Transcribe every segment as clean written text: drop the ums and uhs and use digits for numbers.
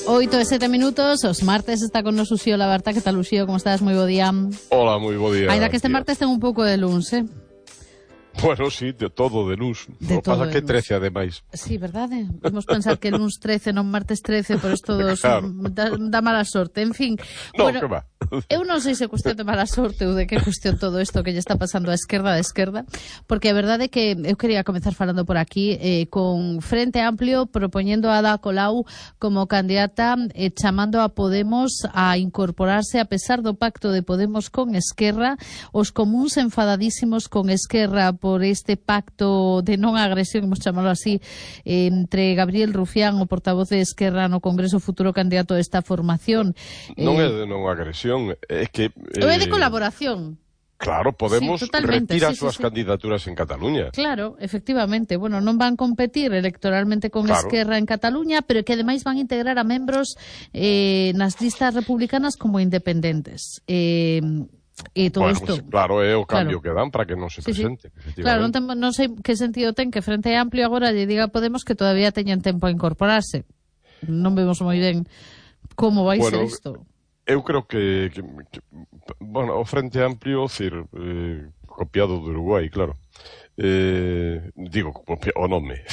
8:07, os martes está con nos Uxío Labarta. Que tal, Uxío? Como estás? Moi bo día. Hola, moi bo día. Ainda que este martes ten un pouco de luns, Bueno, sí, de todo de luz. De o todo pasa de que luz. 13 ademais. Sí, verdade? Vamos pensar que luns 13 non martes 13, por isto dos Claro. da mala sorte. En fin, No, bueno, que va. eu non sei se é cuestión de mala sorte ou de que cuestión todo isto que lle está pasando á esquerda, porque a verdade é que eu quería comezar falando por aquí con Frente Amplio propoñendo a Ada Colau como candidata, chamando a Podemos a incorporarse a pesar do pacto de Podemos con Esquerra, os comuns enfadadísimos con Esquerra por este pacto de non agresión, vamos chamarlo así, entre Gabriel Rufián, o portavoz de Esquerra no Congreso, futuro candidato desta formación. Non é de non agresión, é que... É de colaboración. Claro, Podemos Sí, totalmente, retira sí, as súas sí. candidaturas en Cataluña. Claro, efectivamente. Bueno, non van competir electoralmente con Claro. Esquerra en Cataluña, pero que ademais van integrar a membros nas listas republicanas como independentes. E todo Bueno, isto... pues, claro, é o cambio Claro. que dan para que non se Sí, sí. presente. Claro, efectivamente. non sei que sentido ten que Frente Amplio agora lle diga a Podemos que todavía teñen tempo a incorporarse. Non vemos moi ben como vai ser Bueno, isto. Eu creo que bueno, o Frente Amplio, copiado do Uruguai, claro. Digo, o nome.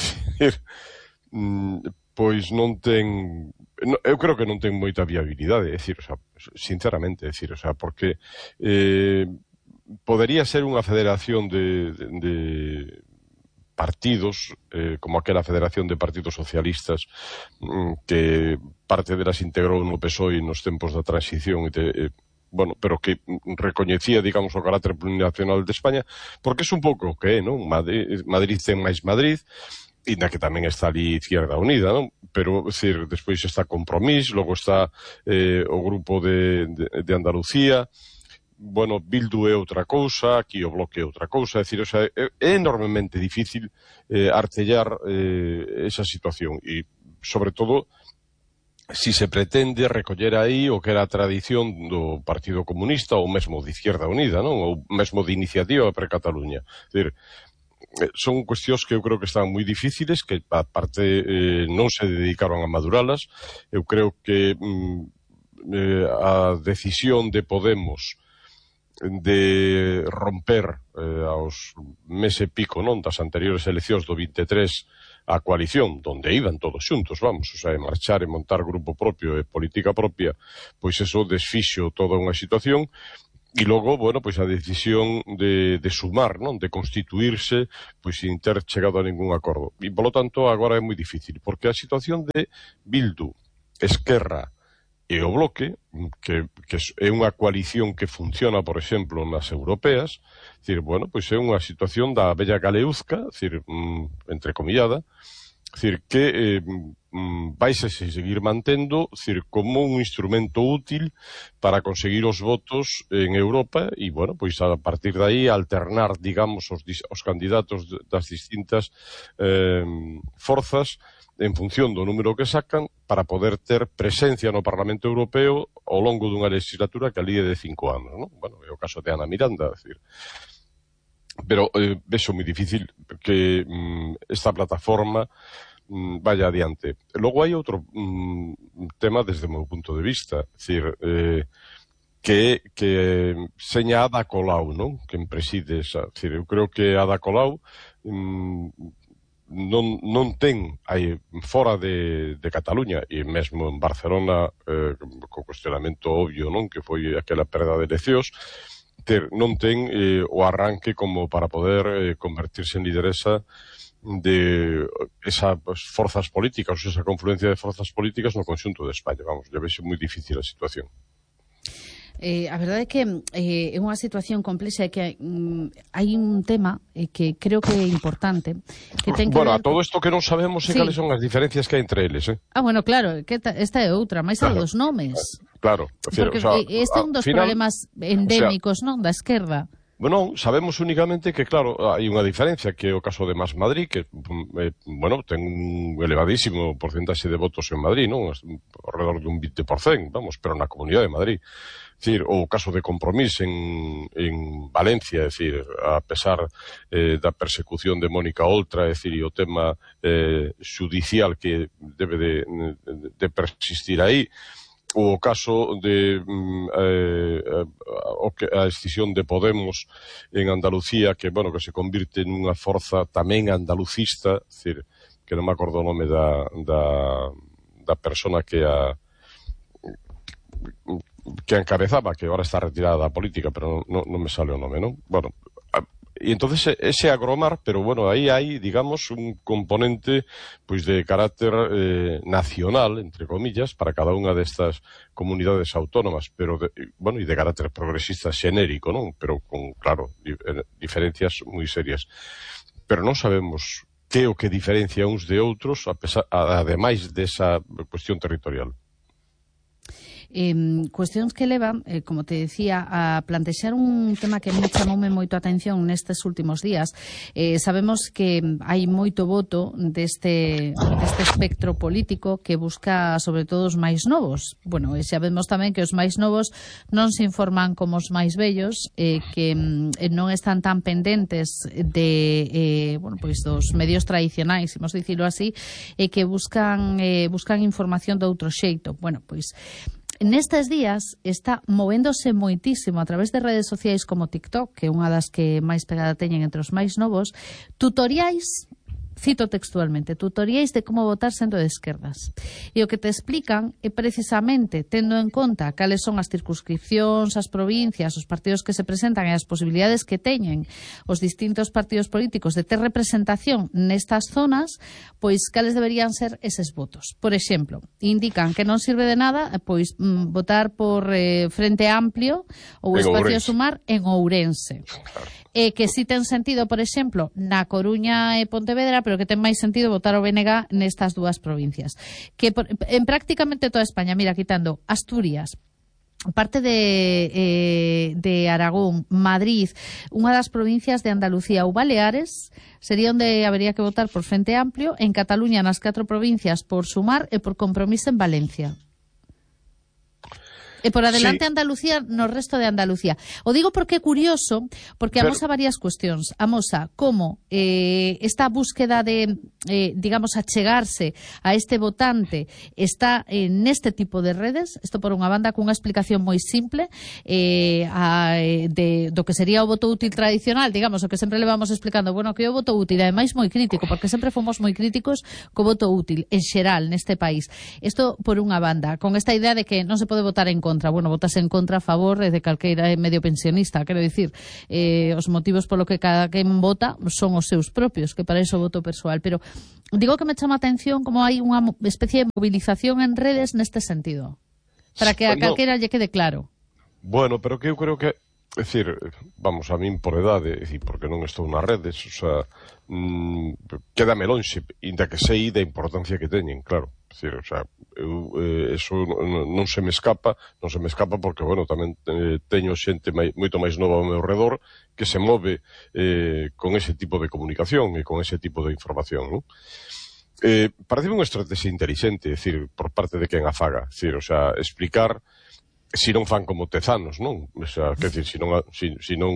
Pois non ten... eu creo que non ten moita viabilidade, é dicir, o sea, sinceramente, é dicir, o sea, porque podería ser unha federación de partidos, como aquela Federación de Partidos Socialistas que parte delas integrou no PSOE nos tempos da transición bueno, pero que recoñecía, digamos, o carácter plurinacional de España, porque é un pouco o que é, non? Madrid ten máis Madrid, e na que tamén está ali Izquierda Unida, non? Pero, decir, despois está Compromís, logo está o grupo de Andalucía, bueno, Bildu é outra cousa, aquí o Bloque é outra cousa, é dicir, o sea, é enormemente difícil artellar esa situación, e, sobre todo, si se pretende recoller aí o que era a tradición do Partido Comunista ou mesmo de Izquierda Unida, non? Ou mesmo de Iniciativa per Cataluña. É dicir, son cuestións que eu creo que están moi difíciles, que a parte non se dedicaron a maduralas. Eu creo que a decisión de Podemos de romper aos mes e pico, non, das anteriores eleccións do 23 a coalición, donde iban todos xuntos, vamos, o sea, marchar e montar grupo propio e política propia, pois eso desfixo toda unha situación. E logo, bueno, pois a decisión de sumar, non? De constituirse, pois sin ter chegado a ningún acordo. E, polo tanto, agora é moi difícil, porque a situación de Bildu, Esquerra e o Bloque, que é unha coalición que funciona, por exemplo, nas europeas, decir, bueno, pois é unha situación da bella galeuzca, decir, entrecomillada, decir, que vaise seguir mantendo, decir, como un instrumento útil para conseguir os votos en Europa e, bueno, pois a partir de aí alternar, digamos, os candidatos das distintas forzas en función do número que sacan para poder ter presencia no Parlamento Europeo ao longo dunha legislatura que ali é de 5 anos, non? Bueno, é o caso de Ana Miranda, decir. Pero vexo moi difícil que esta plataforma vaya adiante. Logo hai outro tema desde o meu punto de vista, decir, que seña Ada Colau, non? Quen preside esa, decir, eu creo que Ada Colau non ten aí fora de Cataluña e mesmo en Barcelona co cuestionamento obvio, non? Que foi aquela perda de eleccións, non ten o arranque como para poder convertirse en lideresa de esas forzas políticas, ou esa confluencia de forzas políticas no conxunto de España. Vamos, ya vexe moi difícil a situación. A verdade é que é unha situación complexa e que hai un tema que creo que é importante que ten que bueno, ver... a todo isto que non sabemos sí. Cales son as diferencias que hai entre eles, bueno, claro, que esta é outra, máis claro. a dos nomes. Claro. Porque o sea, este é un dos final, problemas endémicos, non, da esquerda. Bueno, sabemos únicamente que, claro, hai unha diferencia, que é o caso de Más Madrid, que, bueno, ten un elevadísimo porcentaxe de votos en Madrid, non? Alrededor de un 20%, vamos, pero na Comunidade de Madrid. É dicir, o caso de Compromís en Valencia, é dicir, a pesar da persecución de Mónica Oltra, é dicir, e o tema xudicial que debe de persistir aí, o caso de a escisión de Podemos en Andalucía, que, bueno, que se convirte nunha forza tamén andalucista, é dicir, que non me acordo o nome da persona que a encabezaba, que agora está retirada da política, pero non me sale o nome, non? Bueno, e entonces ese agromar, pero bueno, aí hai, digamos, un componente pois de carácter nacional, entre comillas, para cada unha destas comunidades autónomas, pero bueno, e de carácter progresista xenérico, non? Pero con, claro, diferencias moi serias. Pero non sabemos que o que diferencia uns de outros, ademais desa cuestión territorial. Cuestións que levan, como te decía, a plantexar un tema que me chamoume moito a atención nestes últimos días. Sabemos que hai moito voto deste espectro político que busca sobre todo os máis novos. Bueno, e sabemos tamén que os máis novos non se informan como os máis vellos, que non están tan pendentes de bueno, pois dos medios tradicionais, imos dicilo así, e que buscan información de outro xeito. Bueno, pois nestes días está movéndose moitísimo a través de redes sociais como TikTok, que é unha das que máis pegada teñen entre os máis novos, tutoriais, cito textualmente, tutoriais de como votar sendo de esquerdas. E o que te explican é precisamente tendo en conta cales son as circunscripcións, as provincias, os partidos que se presentan e as posibilidades que teñen os distintos partidos políticos de ter representación nestas zonas, pois cales deberían ser eses votos. Por exemplo, indican que non sirve de nada pois votar por Frente Amplio ou Espacio Sumar en Ourense. Que si ten sentido, por exemplo, na Coruña e Pontevedra, pero que ten máis sentido votar o BNG nestas dúas provincias. Que en prácticamente toda España, mira, quitando Asturias, parte de Aragón, Madrid, unha das provincias de Andalucía ou Baleares, sería onde habería que votar por Frente Amplio, en Cataluña nas 4 provincias por Sumar e por Compromís en Valencia. E por adelante, sí, Andalucía no resto de Andalucía. O digo porque é curioso, porque amosa varias cuestións. Amosa como esta búsqueda de, digamos, achegarse a este votante está neste tipo de redes. Isto por unha banda cunha explicación moi simple do que sería o voto útil tradicional, digamos, o que sempre levamos explicando. Bueno, que é o voto útil, ademais moi crítico, porque sempre fomos moi críticos co voto útil, en xeral, neste país. Isto por unha banda, con esta idea de que non se pode votar en contra. Bueno, votas en contra a favor de calqueira medio pensionista, quero dicir, os motivos polo que cada quen vota son os seus propios, que para iso voto persoal, pero digo que me chama a atención como hai unha especie de movilización en redes neste sentido, para que a calqueira lle quede claro. Bueno, pero que eu creo que, é dicir, vamos, a min por edade, é dicir, porque non estou nas redes, o sea, quédame lonxe, inda que sei da importancia que teñen, claro. É dicir, o sea, eso non se me escapa porque, bueno, tamén teño xente moito máis nova ao meu redor que se move con ese tipo de comunicación e con ese tipo de información, non? Parece unha estrategia inteligente, é dicir, por parte de quen a faga, é dicir, o sea, explicar si non fan como Tezanos, non? O sea, quer dicir, si non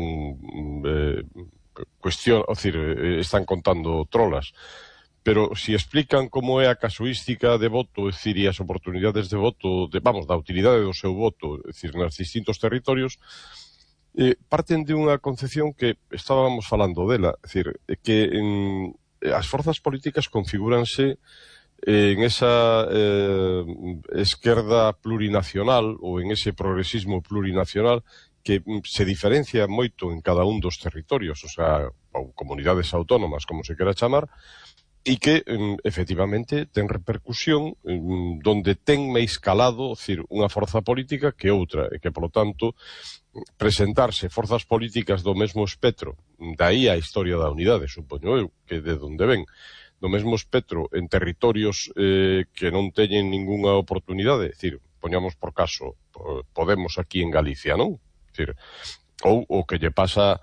cuestión, é dicir, están contando trolas. Pero si explican como é a casuística de voto, é dicir, e as oportunidades de voto, da utilidade do seu voto, é dicir, nos distintos territorios, parten de unha concepción que estábamos falando dela, é dicir, que as forzas políticas configúranse en esa esquerda plurinacional ou en ese progresismo plurinacional que se diferencia moito en cada un dos territorios, o sea, ou comunidades autónomas, como se quera chamar, e que, efectivamente, ten repercusión donde ten máis calado, é dicir, unha forza política que outra, e que, polo tanto, presentarse forzas políticas do mesmo espectro, daí a historia da unidade, supoño eu, que de onde ven, do mesmo espectro en territorios que non teñen ningunha oportunidade, é dicir, poñamos por caso Podemos aquí en Galicia, non? É dicir, ou o que lle pasa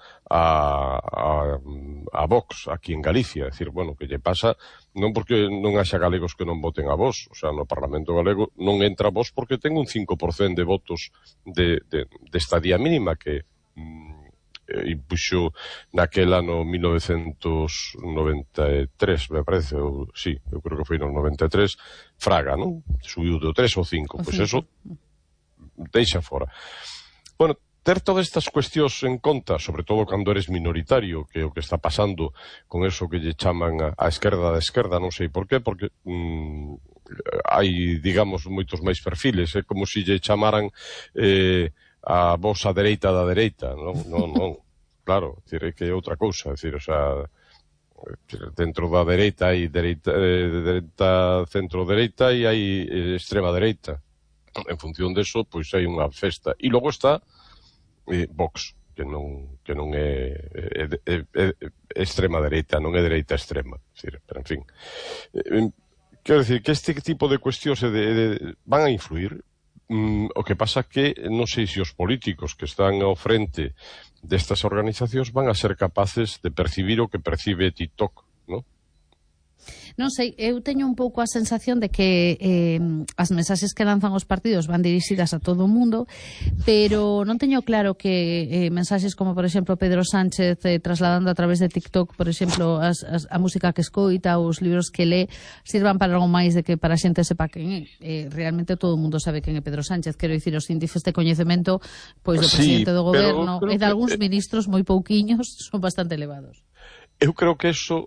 a Vox aquí en Galicia, é dicir, bueno, que lle pasa non porque non haxa galegos que non voten a Vox, o sea, no Parlamento galego non entra a Vox porque ten un 5% de votos de estadía mínima que impuxo naquel ano 1993, me parece, ou sí, eu creo que foi no 93, Fraga, non? Subiu do 3 ao 5, pois eso deixa fora. Bueno, ter todas estas cuestións en conta, sobre todo cando eres minoritario, que é o que está pasando con eso que lle chaman a esquerda da esquerda, non sei por qué, porque hai, digamos, moitos máis perfiles, é como se lle chamaran a vos a dereita da dereita, non, claro, é que é outra cousa, é dicir, o sea, dentro da dereita hai dereita centro-dereita e hai extrema dereita. En función deso, pois hai unha festa. E logo está Vox, que non é extrema dereita, non é dereita extrema. Pero, en fin. Quero dicir que este tipo de cuestións van a influir. O que pasa que non sei se os políticos que están ao frente destas organizacións van a ser capaces de percibir o que percibe TikTok, non? Non sei, eu teño un pouco a sensación de que as mensaxes que lanzan os partidos van dirixidas a todo o mundo, pero non teño claro que mensaxes como, por exemplo, Pedro Sánchez trasladando a través de TikTok, por exemplo, a música que escoita, os libros que lee, sirvan para algo máis de que para a xente sepa quen é. Realmente todo o mundo sabe quen é Pedro Sánchez, quero dicir, os índices de coñecemento pois do presidente do goberno e de algúns ministros moi pouquiños son bastante elevados. Eu creo que eso,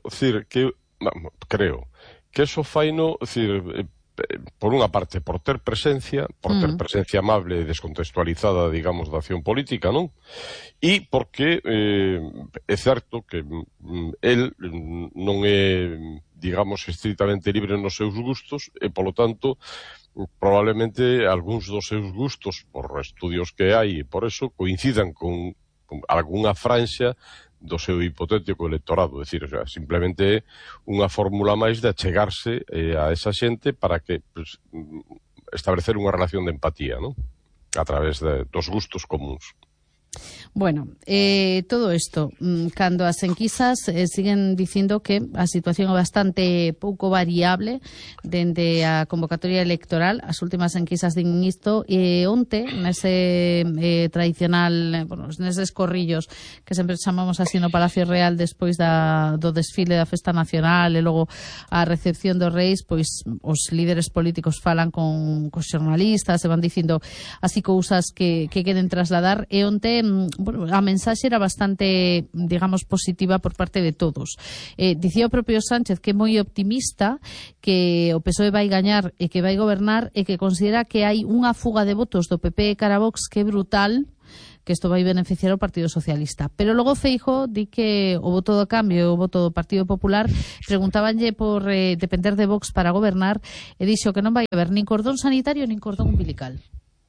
creo que eso faino, por unha parte, por ter presencia amable e descontextualizada, digamos, da acción política, non? E porque é certo que el non é, digamos, estritamente libre nos seus gustos e, polo tanto, probablemente algúns dos seus gustos, por estudios que hai e por eso, coincidan con algunha franxa do seu hipotético electorado, é dicir, o sea, simplemente é unha fórmula máis de achegarse a esa xente para que pues, establecer unha relación de empatía, non? A través dos gustos comuns. Bueno, todo isto, cando as enquisas siguen dicindo que a situación é bastante pouco variable dende a convocatoria electoral, as últimas enquisas din isto, e onte, nese tradicional, bueno, neses corrillos que sempre chamamos así no Palacio Real despois do desfile da Festa Nacional e logo a recepción dos reis, pois os líderes políticos falan con xornalistas e van dicindo así cousas que queren trasladar, e onte bueno, a mensaxe era bastante, digamos, positiva por parte de todos. Dicía o propio Sánchez que é moi optimista, que o PSOE vai gañar e que vai gobernar e que considera que hai unha fuga de votos do PP cara a Vox que é brutal, que isto vai beneficiar ao Partido Socialista. Pero logo Feijóo di que o voto do Cambio e o voto do Partido Popular preguntábanlle por depender de Vox para gobernar e dixo que non vai haber nin cordón sanitario nin cordón umbilical.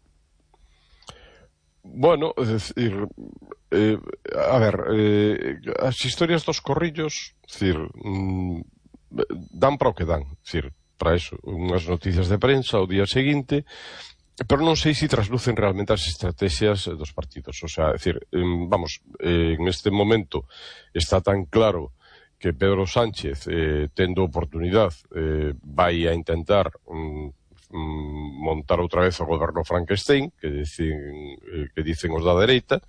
Bueno, es decir, a ver, as historias dos corrillos, dan para o que dan, para eso, unhas noticias de prensa o día seguinte, pero non sei se traslucen realmente as estrategias dos partidos. O sea, vamos, en este momento está tan claro que Pedro Sánchez, tendo oportunidade, vai a intentar montar outra vez o goberno Frankenstein que dicen os da dereita,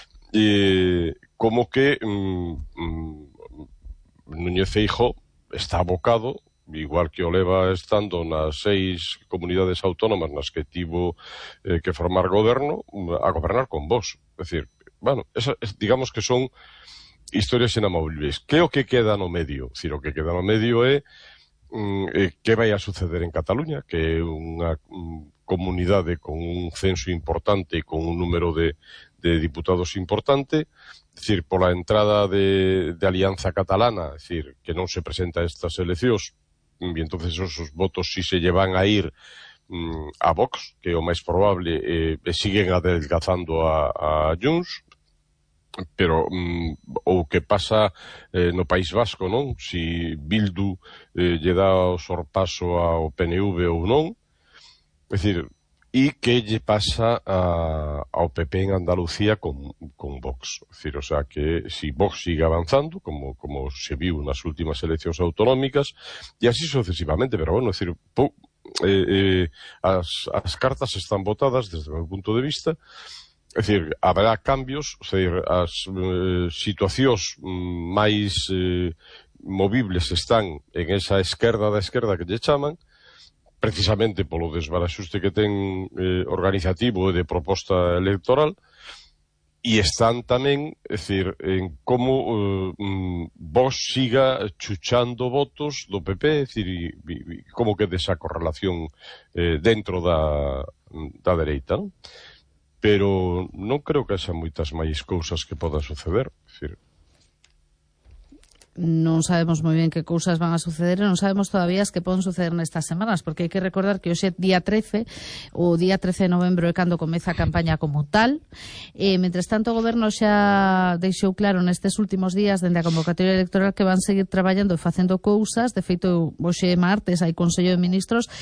como que Núñez Feijóo está abocado, igual que o leva estando nas 6 comunidades autónomas nas que tivo que formar goberno, a gobernar con Vox. É dicir, bueno, digamos que son historias inamovibles. Que é o que queda no medio? É dicir, o que queda no medio é que vai a suceder en Cataluña, que é unha comunidade con un censo importante e con un número de diputados importante, dicir, pola entrada de Alianza Catalana, dicir, que non se presenta a estas eleccións, e entonces os votos si se llevan a ir a Vox, que é o máis probable, e siguen adelgazando a Junts, pero o que pasa no País Vasco, non? Si Bildu lle dá o sorpaso ao PNV ou non. É dicir, e que lle pasa ao PP en Andalucía con Vox. É dicir, o sea, que si Vox sigue avanzando, como se viu nas últimas eleccións autonómicas, e así sucesivamente, pero bueno, é dicir, as cartas están botadas desde o meu punto de vista. É dicir, haberá cambios, é dicir, as situacións máis movibles están en esa esquerda da esquerda que lle chaman, precisamente polo desbaraxuste que ten organizativo e de proposta electoral, e están tamén, é dicir, en como Vox siga chuchando votos do PP, é dicir, e como que esa correlación dentro da dereita, non? Pero non creo que haxa moitas máis cousas que podan suceder. É dicir, non sabemos moi ben que cousas van a suceder e non sabemos todavía as que poden suceder nestas semanas, porque hai que recordar que hoxe día 13, o día 13 de novembro é cando comeza a campaña como tal. Mentres tanto, o Goberno xa deixou claro nestes últimos días, dende a convocatoria electoral, que van seguir traballando e facendo cousas. De feito, hoxe martes hai Consello de Ministros,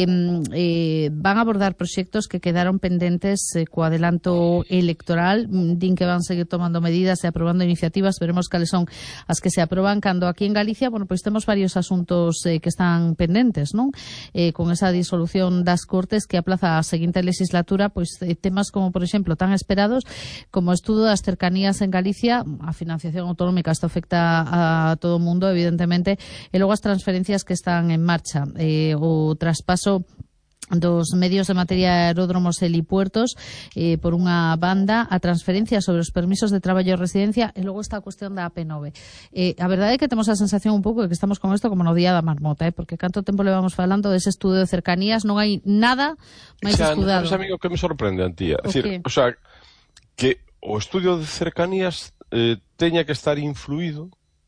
van a abordar proxectos que quedaron pendentes co adelanto electoral. Din que van seguir tomando medidas e aprobando iniciativas. Veremos cales son as que se aproban cando aquí en Galicia, bueno, pois temos varios asuntos que están pendentes, non? Con esa disolución das Cortes que aplaza a seguinte legislatura, pois temas como, por exemplo, tan esperados como o estudo das cercanías en Galicia, a financiación autonómica, isto afecta a todo o mundo, evidentemente, e logo as transferencias que están en marcha, o traspaso dos medios de materia de aeródromos e helipuertos, por unha banda, a transferencia sobre os permisos de traballo e residencia, e logo está a cuestión da AP9. A verdade é que temos a sensación un pouco de que estamos con isto como no día da marmota, porque canto tempo levamos falando dese estudo de cercanías, non hai nada máis estudado. Xa, amigo, que me sorprende, Antía. É dicir, o sea, que o estudio de cercanías teña que estar influído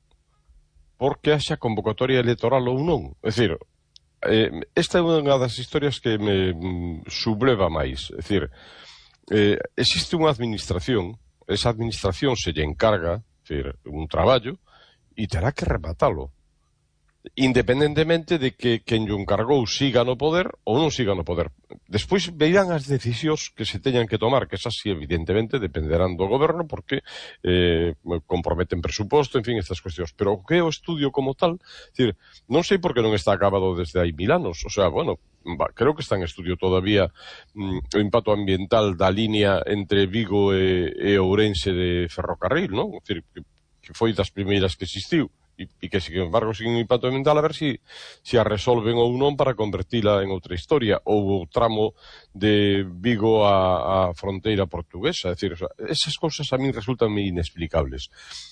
porque haxa convocatoria electoral ou non. É dicir, esta é unha das historias que me subleva máis. É dicir, existe unha administración, esa administración se lle encarga, é dicir, un traballo, e terá que rematalo. Independentemente de que quen lle encargou siga no poder ou non siga no poder. Despois veirán as decisións que se teñan que tomar, que esas, evidentemente, dependerán do goberno, porque comprometen presuposto, en fin, estas cuestións. Pero o que é o estudio como tal, é dicir, non sei por que non está acabado desde hai 1000 anos. O sea, bueno, creo que está en estudio todavía o impacto ambiental da línea entre Vigo e Ourense de ferrocarril, non? É dicir, que foi das primeiras que existiu. E que, sin embargo, sin impacto ambiental, a ver si a resolven ou non para convertila en outra historia, ou o tramo de Vigo a fronteira portuguesa. É dicir, o sea, esas cousas a min resultan inexplicables.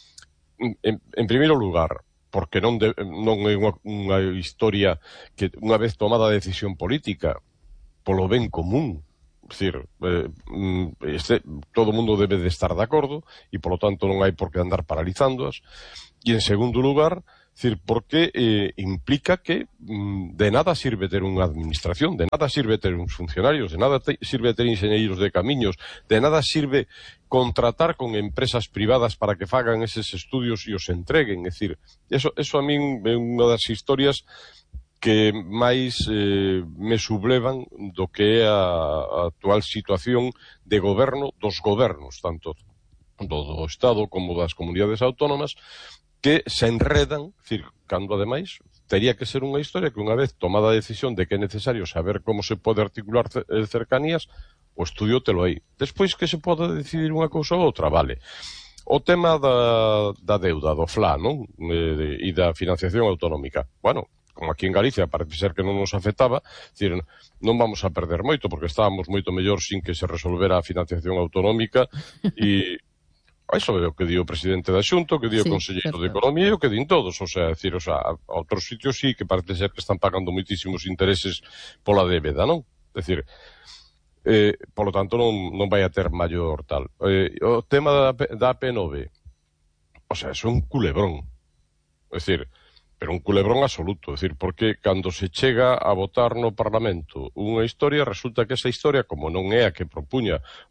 En primeiro lugar, porque non é unha historia que, unha vez tomada a decisión política, polo ben común, é dicir, todo o mundo debe de estar de acordo e, polo tanto, non hai por que andar paralizándoas. E, en segundo lugar, decir, porque implica que de nada sirve ter unha administración, de nada sirve ter uns funcionarios, de nada sirve ter enxeñeiros de camiños, de nada sirve contratar con empresas privadas para que fagan eses estudios e os entreguen. É dicir, eso a min é unha das historias que máis me sublevan do que é a actual situación de goberno dos gobernos, tanto do Estado como das comunidades autónomas, que se enredan, dicir, cando ademais tería que ser unha historia que unha vez tomada a decisión de que é necesario saber como se pode articular cercanías, o estudio telo aí. Despois que se pode decidir unha cousa ou outra, vale. O tema da deuda, do FLA, non? E da financiación autonómica. Bueno, como aquí en Galicia parece ser que non nos afectaba, dicir, non vamos a perder moito, porque estábamos moito mellor sin que se resolvera a financiación autonómica e iso é o que di o presidente da Xunta, o que di o conselleiro de Economía e o que din todos. O sea, decir, o sea, a outros sitios sí que parece ser que están pagando moitísimos intereses pola débeda, non? Decir, polo tanto non vai a ter maior tal. O tema da AP9, o sea, é un culebrón. É dicir, pero un culebrón absoluto. É dicir, porque cando se chega a votar no Parlamento unha historia, resulta que esa historia, como non é a que propuña